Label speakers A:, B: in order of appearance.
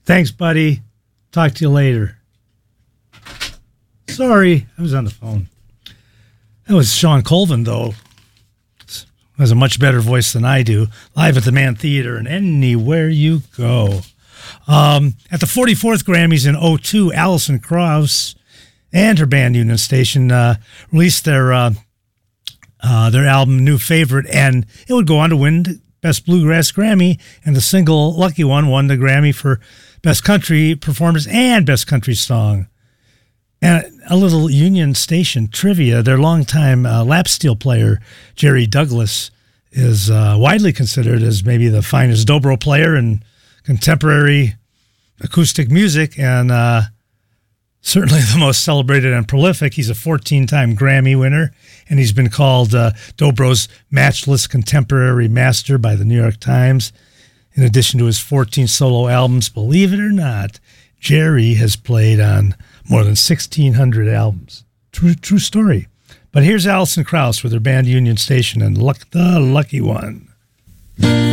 A: Thanks, buddy. Talk to you later. Sorry, I was on the phone. That was Sean Colvin, though. Has a much better voice than I do. Live at the Mann Theater and anywhere you go. At the 44th Grammys in 2002, Alison Krauss and her band Union Station released their album New Favorite, and it would go on to win Best Bluegrass Grammy, and the single Lucky One won the Grammy for Best Country Performance and Best Country Song. And a little Union Station trivia, their longtime lap steel player, Jerry Douglas, is widely considered as maybe the finest dobro player in contemporary acoustic music, and certainly the most celebrated and prolific. He's a 14-time Grammy winner, and he's been called Dobro's matchless contemporary master by the New York Times. In addition to his 14 solo albums, believe it or not, Jerry has played on more than 1,600 albums. True story. But here's Alison Krauss with her band Union Station and The Lucky One.